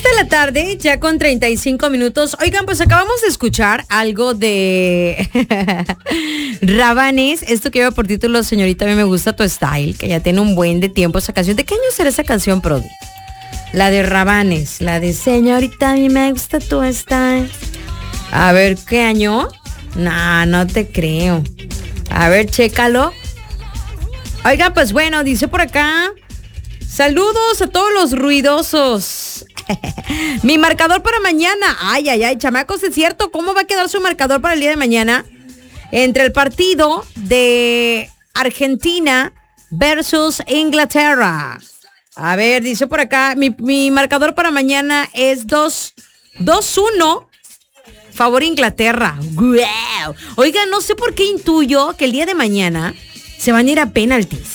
de la tarde, ya con 35 minutos. Oigan, pues acabamos de escuchar algo de Rabanes. Esto que lleva por título Señorita, a mí me gusta tu style, que ya tiene un buen de tiempo esa canción. ¿De qué año será esa canción, Prodi? La de Rabanes, la de Señorita, a mí me gusta tu style. A ver, ¿qué año? No, no te creo. A ver, chécalo. Oiga, pues bueno, dice por acá... Saludos a todos los ruidosos. Mi marcador para mañana. Ay, chamacos, es cierto. ¿Cómo va a quedar su marcador para el día de mañana? Entre el partido de Argentina versus Inglaterra. A ver, dice por acá, mi marcador para mañana es 2-1. Favor Inglaterra. ¡Wow! Oiga, no sé por qué intuyo que el día de mañana se van a ir a penaltis.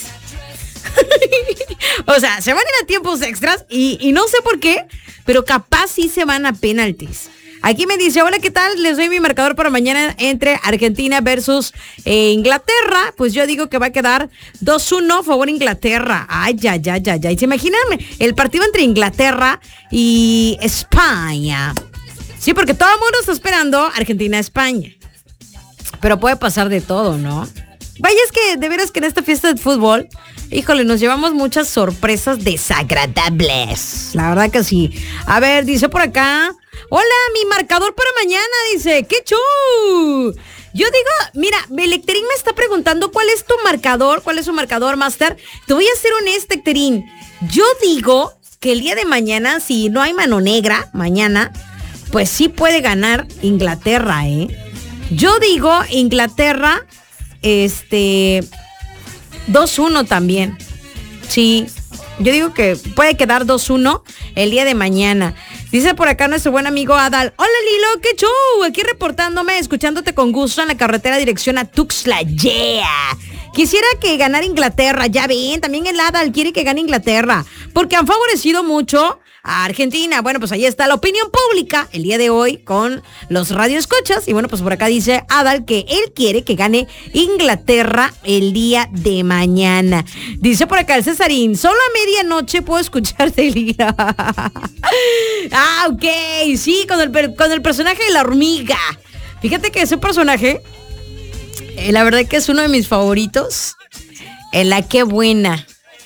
O sea, se van a ir a tiempos extras y no sé por qué, pero capaz sí se van a penaltis. Aquí me dice, hola, ¿qué tal? Les doy mi marcador para mañana entre Argentina versus Inglaterra. Pues yo digo que va a quedar 2-1 favor Inglaterra. Ay, ya. ¿Se imaginan el partido entre Inglaterra y España? Sí, porque todo el mundo está esperando Argentina-España. Pero puede pasar de todo, ¿no? Vaya, es que de veras que en esta fiesta de fútbol, híjole, nos llevamos muchas sorpresas desagradables. La verdad que sí. A ver, dice por acá, hola, mi marcador para mañana, dice, ¡qué chu! Yo digo, mira, Electerín me está preguntando cuál es tu marcador, cuál es su marcador, Master. Te voy a ser honesta, Electerín. Yo digo que el día de mañana, si no hay mano negra, mañana, pues sí puede ganar Inglaterra, ¿eh? Yo digo Inglaterra... 2-1 también. Sí, yo digo que puede quedar 2-1 el día de mañana. Dice por acá nuestro buen amigo Adal. Hola Lilo, qué show. Aquí reportándome, escuchándote con gusto en la carretera dirección a Tuxtla. Yeah. Quisiera que ganara Inglaterra. Ya ven, también el Adal quiere que gane Inglaterra, porque han favorecido mucho a Argentina. Bueno, pues ahí está la opinión pública el día de hoy con los radioescuchas. Y bueno, pues por acá dice Adal que él quiere que gane Inglaterra el día de mañana. Dice por acá el Cesarín, solo a medianoche puedo escucharte, Lira. Ah, ok, sí, con el personaje de la hormiga. Fíjate que ese personaje, la verdad que es uno de mis favoritos. En la Qué buena.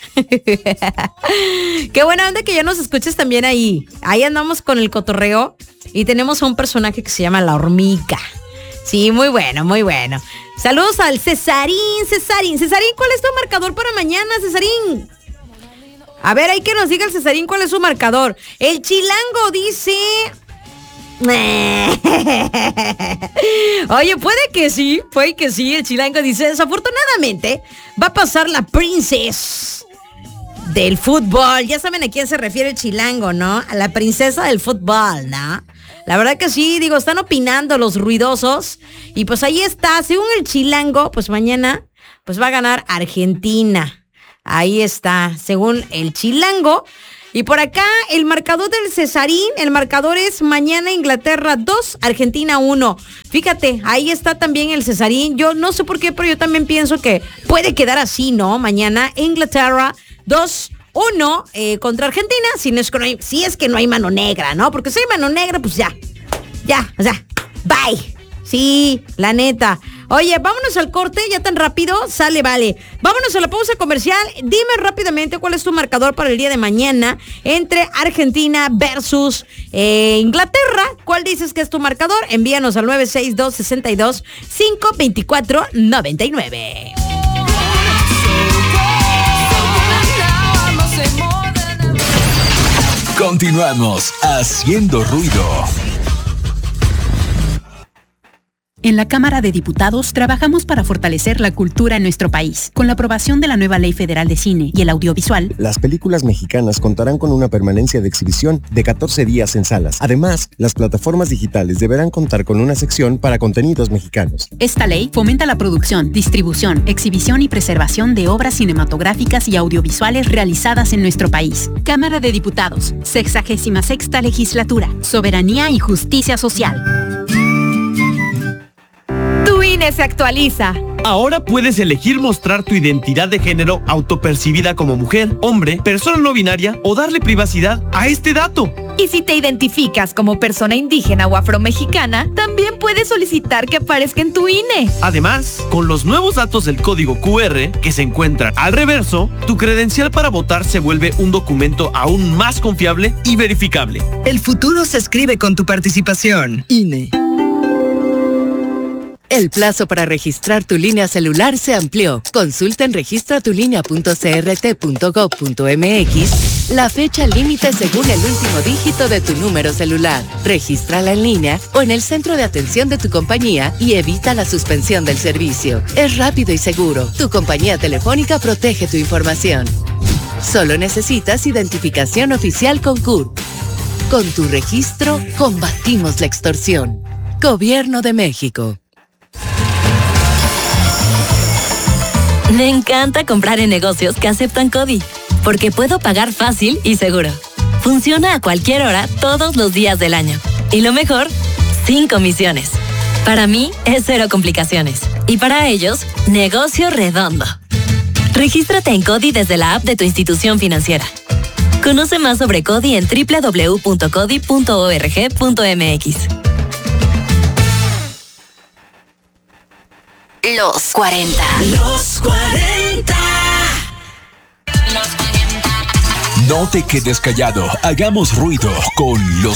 Qué buena onda que ya nos escuches también ahí. Ahí andamos con el cotorreo y tenemos a un personaje que se llama la hormiga. Sí, muy bueno, muy bueno. Saludos al Cesarín, ¿cuál es tu marcador para mañana, Cesarín? A ver, hay que nos diga el Cesarín cuál es su marcador. El Chilango dice... Oye, puede que sí, el Chilango dice, desafortunadamente va a pasar la princesa del fútbol. Ya saben a quién se refiere el Chilango, ¿no? A la princesa del fútbol, ¿no? La verdad que sí, digo, están opinando los ruidosos. Y pues ahí está, según el Chilango, pues mañana pues va a ganar Argentina. Ahí está, según el Chilango. Y por acá, el marcador del Cesarín, el marcador es mañana Inglaterra 2, Argentina 1. Fíjate, ahí está también el Cesarín. Yo no sé por qué, pero yo también pienso que puede quedar así, ¿no? Mañana Inglaterra 2-1 contra Argentina, si es que no hay mano negra, ¿no? Porque si hay mano negra, pues ya, o sea, bye. Sí, la neta. Oye, vámonos al corte, ya tan rápido, sale, vale. Vámonos a la pausa comercial. Dime rápidamente cuál es tu marcador para el día de mañana entre Argentina versus Inglaterra. ¿Cuál dices que es tu marcador? Envíanos al 962-62-524-99. Continuamos haciendo ruido. En la Cámara de Diputados trabajamos para fortalecer la cultura en nuestro país. Con la aprobación de la nueva Ley Federal de Cine y el Audiovisual, las películas mexicanas contarán con una permanencia de exhibición de 14 días en salas. Además, las plataformas digitales deberán contar con una sección para contenidos mexicanos. Esta ley fomenta la producción, distribución, exhibición y preservación de obras cinematográficas y audiovisuales realizadas en nuestro país. Cámara de Diputados, 66ª Legislatura, Soberanía y Justicia Social. Tu INE se actualiza. Ahora puedes elegir mostrar tu identidad de género autopercibida como mujer, hombre, persona no binaria o darle privacidad a este dato. Y si te identificas como persona indígena o afromexicana, también puedes solicitar que aparezca en tu INE. Además, con los nuevos datos del código QR que se encuentran al reverso, tu credencial para votar se vuelve un documento aún más confiable y verificable. El futuro se escribe con tu participación. INE. El plazo para registrar tu línea celular se amplió. Consulta en registratulinea.crt.gov.mx la fecha límite según el último dígito de tu número celular. Regístrala en línea o en el centro de atención de tu compañía y evita la suspensión del servicio. Es rápido y seguro. Tu compañía telefónica protege tu información. Solo necesitas identificación oficial con CURP. Con tu registro, combatimos la extorsión. Gobierno de México. Me encanta comprar en negocios que aceptan CODI, porque puedo pagar fácil y seguro. Funciona a cualquier hora, todos los días del año. Y lo mejor, sin comisiones. Para mí, es cero complicaciones. Y para ellos, negocio redondo. Regístrate en CODI desde la app de tu institución financiera. Conoce más sobre CODI en www.codi.org.mx. Los 40. Los 40. No te quedes callado. Hagamos ruido con los